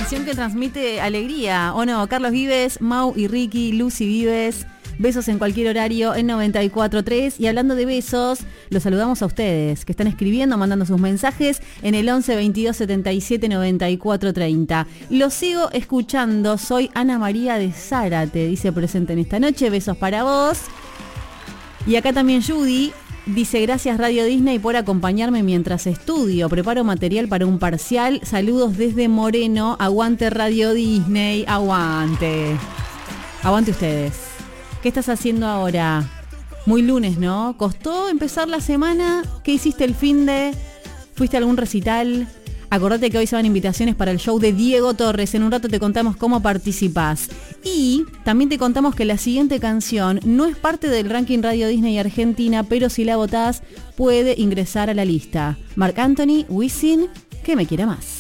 estación que transmite alegría, ¿o no? Carlos Vives, Mau y Ricky, Lucy Vives. Besos en cualquier horario en 94.3. Y hablando de besos, los saludamos a ustedes que están escribiendo, mandando sus mensajes en el 11 22 77 94 30. Los sigo escuchando. Soy Ana María de Zárate, dice presente en esta noche. Besos para vos. Y acá también Judy dice: gracias Radio Disney por acompañarme mientras estudio. Preparo material para un parcial. Saludos desde Moreno. Aguante Radio Disney. Aguante. Aguante ustedes. ¿Qué estás haciendo ahora? Muy lunes, ¿no? ¿Costó empezar la semana? ¿Qué hiciste el finde? ¿Fuiste a algún recital? Acordate que hoy se van invitaciones para el show de Diego Torres. En un rato te contamos cómo participás. Y también te contamos que la siguiente canción no es parte del ranking Radio Disney Argentina, pero si la votás puede ingresar a la lista. Marc Anthony, Wisin, que me quiera más.